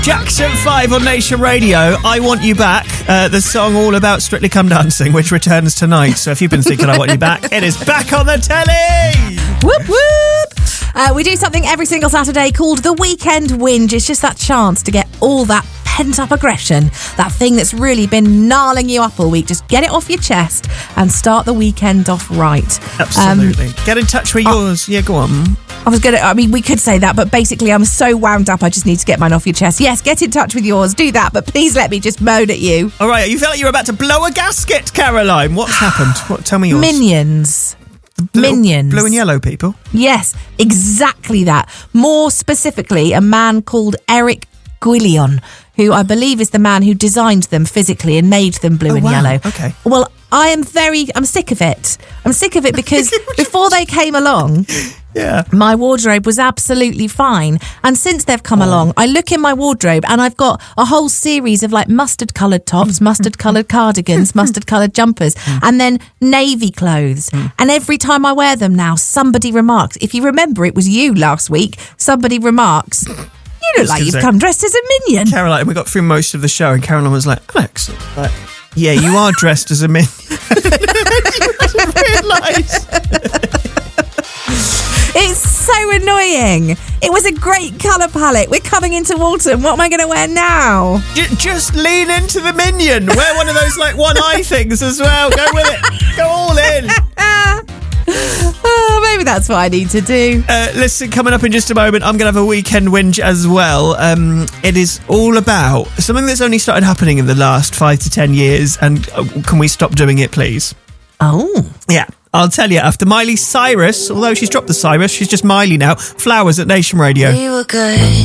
Jackson 5 on Nation Radio. I Want You Back, the song all about Strictly Come Dancing, which returns tonight. So if you've been thinking I want you back, it is back on the telly. Whoop whoop. We do something every single Saturday called the Weekend Whinge. It's just that chance to get all that pent-up aggression, that thing that's really been gnarling you up all week. Just get it off your chest and start the weekend off right. Absolutely. Get in touch with yours. Yeah, go on. We could say that, but basically I'm so wound up I just need to get mine off your chest. Yes, get in touch with yours, do that, but please let me just moan at you. All right, you felt like you were about to blow a gasket, Caroline. What's happened? Tell me yours. Minions. Minions. Blue and yellow people? Yes, exactly that. More specifically, a man called Eric Guillion, who I believe is the man who designed them physically and made them blue and yellow. Okay. Well, I'm sick of it. I'm sick of it because before they came along, my wardrobe was absolutely fine. And since they've come along, I look in my wardrobe and I've got a whole series of like mustard coloured tops, mustard coloured cardigans, mustard coloured jumpers, and then navy clothes. And every time I wear them now, somebody remarks, if you remember, it was you last week, somebody remarks, you look like you've come dressed as a minion. Caroline, we got through most of the show and Caroline was like, Alex, yeah, you are dressed as a minion. You didn't realise. It's so annoying. It was a great colour palette. We're coming into autumn. What am I going to wear now? Just lean into the minion. Wear one of those like one eye things as well. Go with it. Go all in. Oh, maybe that's what I need to do. Listen, coming up in just a moment, I'm going to have a weekend whinge as well. It is all about something that's only started happening in the last 5 to 10 years. And can we stop doing it, please? Oh. Yeah. I'll tell you, after Miley Cyrus, although she's dropped the Cyrus, she's just Miley now. Flowers at Nation Radio. We were good.